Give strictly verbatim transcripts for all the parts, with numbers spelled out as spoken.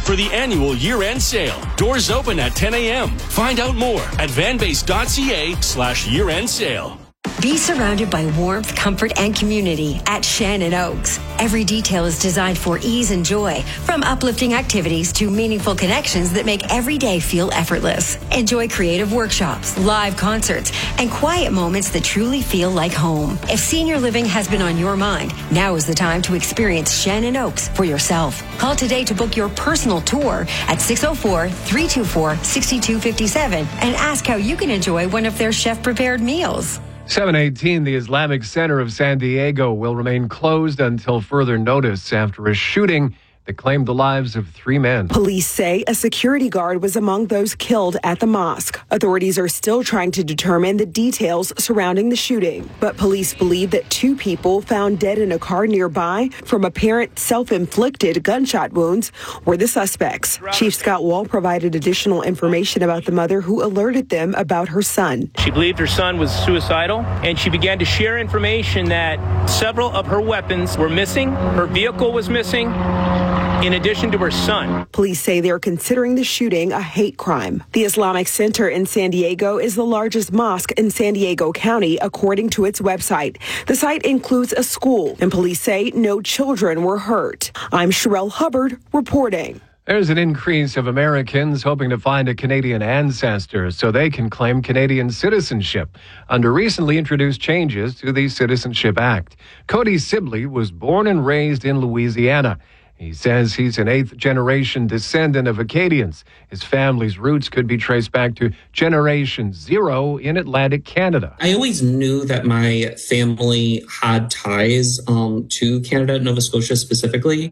for the annual year-end sale. Doors open at ten a.m. Find out more at vanbase.ca slash year-end sale. Be surrounded by warmth, comfort, and community at Shannon Oaks. Every detail is designed for ease and joy, from uplifting activities to meaningful connections that make every day feel effortless. Enjoy creative workshops, live concerts, and quiet moments that truly feel like home. If senior living has been on your mind, now is the time to experience Shannon Oaks for yourself. Call today to book your personal tour at six oh four, three two four, six two five seven and ask how you can enjoy one of their chef-prepared meals. seven eighteen, the Islamic Center of San Diego will remain closed until further notice after a shooting that claimed the lives of three men. Police say a security guard was among those killed at the mosque. Authorities are still trying to determine the details surrounding the shooting, but police believe that two people found dead in a car nearby from apparent self-inflicted gunshot wounds were the suspects. Chief Scott Wall provided additional information about the mother who alerted them about her son. She believed her son was suicidal, and she began to share information that several of her weapons were missing, her vehicle was missing, in addition to her son. Police say they're considering the shooting a hate crime. The Islamic Center in San Diego is the largest mosque in San Diego County, according to its website. The site includes a school, and police say no children were hurt. I'm Sherelle Hubbard reporting. There's an increase of Americans hoping to find a Canadian ancestor so they can claim Canadian citizenship under recently introduced changes to the Citizenship Act. Cody Sibley was born and raised in Louisiana. He says he's an eighth-generation descendant of Acadians. His family's roots could be traced back to Generation Zero in Atlantic Canada. I always knew that my family had ties um, to Canada, Nova Scotia specifically.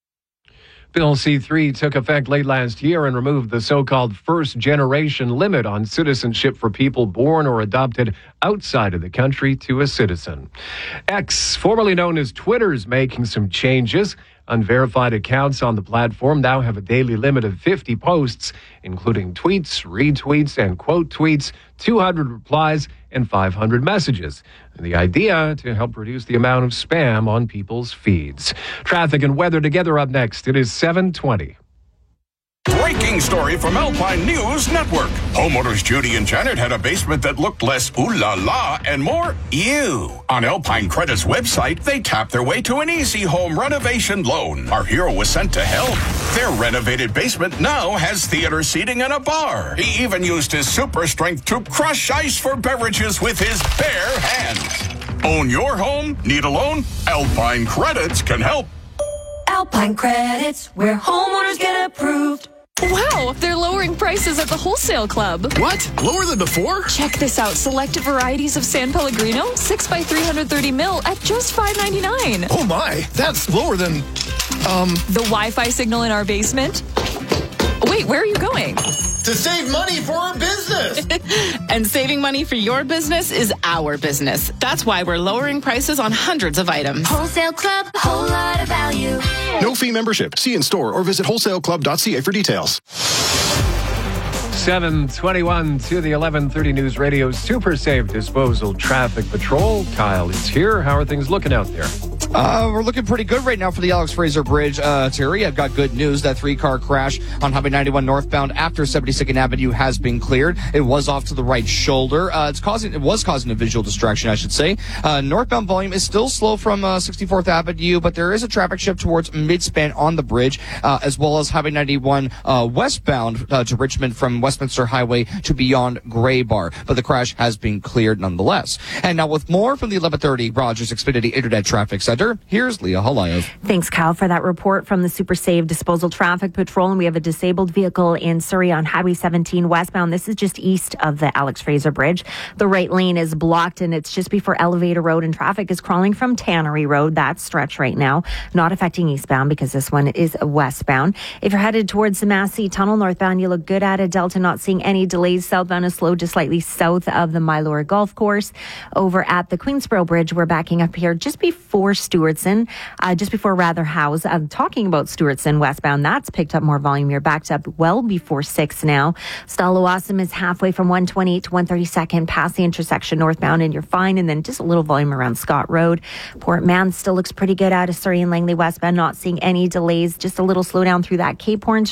Bill C three took effect late last year and removed the so-called first-generation limit on citizenship for people born or adopted outside of the country to a citizen. X, formerly known as Twitter, is making some changes. Unverified accounts on the platform now have a daily limit of fifty posts, including tweets, retweets, and quote tweets, two hundred replies, and five hundred messages. And the idea to help reduce the amount of spam on people's feeds. Traffic and weather together up next. It is seven twenty. Breaking story from Alpine News Network. Homeowners Judy and Janet had a basement that looked less ooh la la and more ew. On Alpine Credit's website, they tapped their way to an easy home renovation loan. Our hero was sent to help. Their renovated basement now has theater seating and a bar. He even used his super strength to crush ice for beverages with his bare hands. Own your home? Need a loan? Alpine Credits can help. Alpine Credits, where homeowners get approved. Wow, they're lowering prices at the Wholesale Club. What? Lower than before? Check this out. Selected varieties of San Pellegrino, six by three hundred thirty mil at just five ninety-nine. Oh my, that's lower than, um... the Wi-Fi signal in our basement? Wait, where are you going? To save money for our business. And saving money for your business is our business. That's why we're lowering prices on hundreds of items. Wholesale Club, a whole lot of value. No fee membership. See in store or visit wholesale club dot c a for details. seven twenty-one to the eleven thirty News Radio Super Safe Disposal Traffic Patrol. Kyle is here. How are things looking out there? Uh, we're looking pretty good right now for the Alex Fraser Bridge, uh, Terry. I've got good news. That three-car crash on Highway ninety-one northbound after seventy-second Avenue has been cleared. It was off to the right shoulder. Uh, it's causing, it was causing a visual distraction, I should say. Uh, northbound volume is still slow from uh, sixty-fourth Avenue, but there is a traffic shift towards mid-span on the bridge, uh, as well as Highway ninety-one uh, westbound uh, to Richmond from Westminster Highway to beyond Gray Bar. But the crash has been cleared nonetheless. And now with more from the eleven thirty Rogers Xfinity Internet Traffic Center, here's Leah Halayev. Thanks, Kyle, for that report from the Super Save Disposal Traffic Patrol. And we have a disabled vehicle in Surrey on Highway seventeen westbound. This is just east of the Alex Fraser Bridge. The right lane is blocked, and it's just before Elevator Road, and traffic is crawling from Tannery Road. That stretch right now, not affecting eastbound because this one is westbound. If you're headed towards the Massey Tunnel northbound, you look good at it. Delta not seeing any delays. Southbound is slow just slightly south of the Mylor Golf Course. Over at the Queensboro Bridge, we're backing up here just before Stewartson, uh, just before Rather House. I'm talking about Stewartson westbound. That's picked up more volume. You're backed up well before six now. Stallawasam is halfway from one twenty-eight to one thirty-second past the intersection northbound, and you're fine. And then just a little volume around Scott Road. Port Mann still looks pretty good out of Surrey and Langley westbound. Not seeing any delays. Just a little slowdown through that Cape Horn